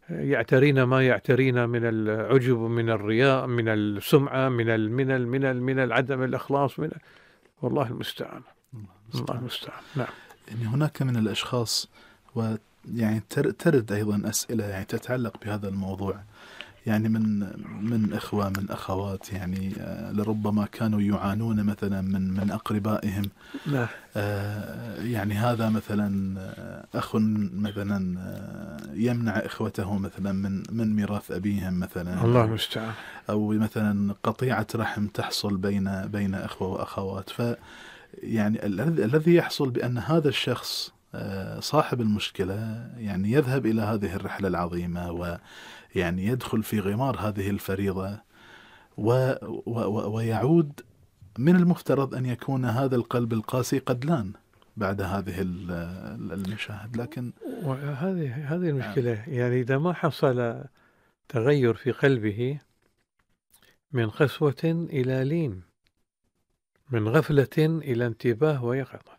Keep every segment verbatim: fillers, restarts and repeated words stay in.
يعترينا ما يعترينا من العجب من الرياء من السمعة من ال من ال من ال من العدم الإخلاص من والله المستعان. الله المستعان. نعم. يعني هناك من الأشخاص ويعني ترد أيضا أسئلة يعني تتعلق بهذا الموضوع، يعني من من إخوة من أخوات يعني لربما كانوا يعانون مثلا من من أقربائهم. نعم. آه يعني هذا مثلا أخ مثلا يمنع إخوته مثلا من من ميراث أبيهم مثلا. الله المستعان. أو مثلا قطيعة رحم تحصل بين بين إخوة وأخوات. ف يعني الذي يحصل بأن هذا الشخص صاحب المشكلة يعني يذهب إلى هذه الرحلة العظيمة ويعني يدخل في غمار هذه الفريضة و و ويعود من المفترض أن يكون هذا القلب القاسي قد لان بعد هذه المشاهد. لكن وهذه هذه المشكلة يعني إذا ما حصل تغير في قلبه من قسوة إلى لين، من غفلة إلى انتباه ويقظة،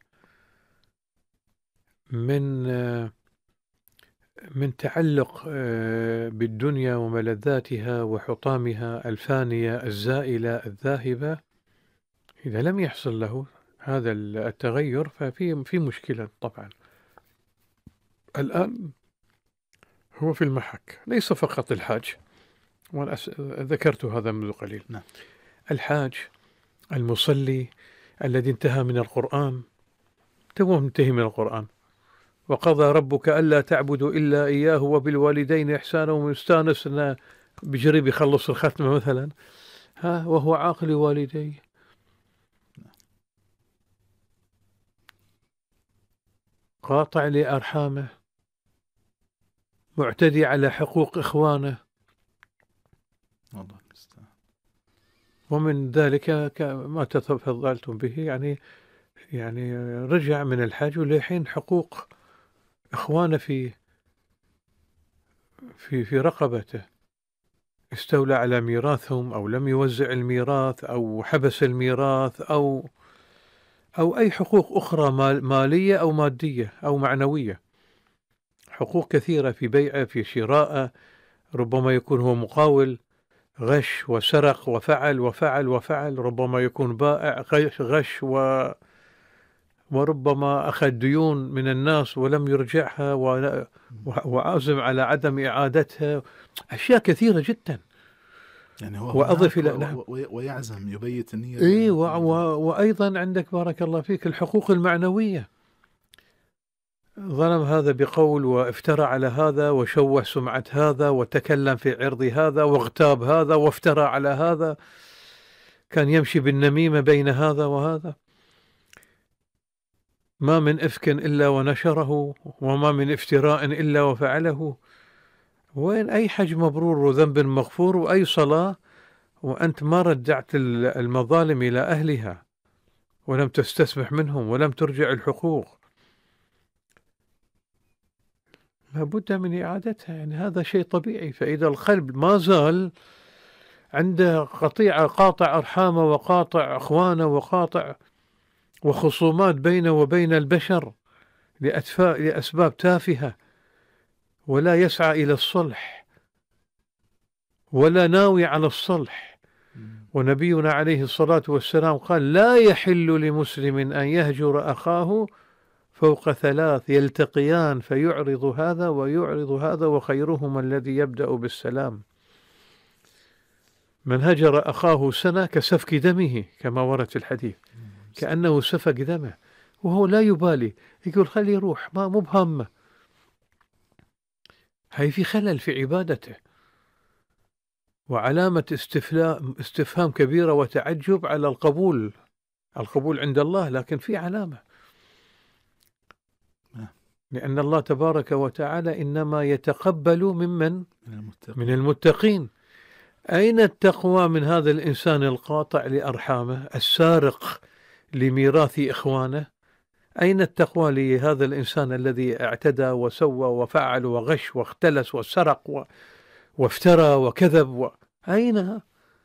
من من تعلق بالدنيا وملذاتها وحطامها الفانية الزائلة الذاهبة، إذا لم يحصل له هذا التغير ففي في مشكلة طبعا. الآن هو في المحك، ليس فقط الحاج، وأنا ذكرت هذا منذ قليل. نعم. الحاج المصلي الذي انتهى من القرآن، تو منتهي من القرآن، وقضى ربك ألا تعبدوا إلا إياه وبالوالدين إحسانا، ومستانس أنه بجري بيخلص الختمة مثلا، ها وهو عاقل والديه، قاطع لأرحامه، معتدي على حقوق إخوانه. الله. ومن ذلك ما تفضلتم به يعني يعني رجع من الحج ولحين حقوق إخوانه في في في رقبته، استولى على ميراثهم أو لم يوزع الميراث أو حبس الميراث أو أو أي حقوق أخرى مالية أو مادية أو معنوية، حقوق كثيرة في بيعه في شراءه، ربما يكون هو مقاول غش وسرق وفعل وفعل وفعل، ربما يكون بائع غش و وربما أخذ ديون من الناس ولم يرجعها وعازم على عدم إعادتها، أشياء كثيرة جدا. يعني هو وأضف إلى نعم ويعزم يبيت النية. إيه و... و... وأيضا عندك بارك الله فيك الحقوق المعنوية، ظلم هذا بقول وافترى على هذا وشوه سمعة هذا وتكلم في عرض هذا واغتاب هذا وافترى على هذا، كان يمشي بالنميمة بين هذا وهذا، ما من إفك إلا ونشره وما من افتراء إلا وفعله. وين أي حج مبرور وذنب مغفور وأي صلاة وأنت ما رجعت المظالم إلى أهلها ولم تستسمح منهم ولم ترجع الحقوق، لابد من إعادتها. يعني هذا شيء طبيعي. فإذا القلب ما زال عنده قطيعة، قاطع أرحامه وقاطع أخوانه وقاطع وخصومات بينه وبين البشر لأسباب تافهة، ولا يسعى إلى الصلح ولا ناوي على الصلح. ونبينا عليه الصلاة والسلام قال: لا يحل لمسلم أن يهجر أخاه فوق ثلاث يلتقيان فيعرض هذا ويعرض هذا وخيرهما الذي يبدأ بالسلام. من هجر أخاه سنة كسفك دمه كما ورد في الحديث، كأنه سفك دمه وهو لا يبالي، يقول خليه يروح، ما مو بهمه. هاي في خلل في عبادته وعلامة استفهام استفهام كبيرة وتعجب على القبول القبول عند الله، لكن في علامة، لأن الله تبارك وتعالى إنما يتقبل ممن من المتقين. أين التقوى من هذا الإنسان القاطع لأرحامه السارق لميراث إخوانه؟ أين التقوى لهذا الإنسان الذي اعتدى وسوى وفعل وغش واختلس وسرق و... وافترى وكذب و... أين؟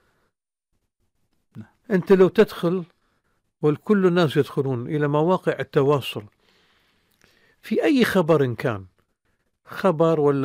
أنت لو تدخل، والكل الناس يدخلون إلى مواقع التواصل، في أي خبر كان، خبر ولا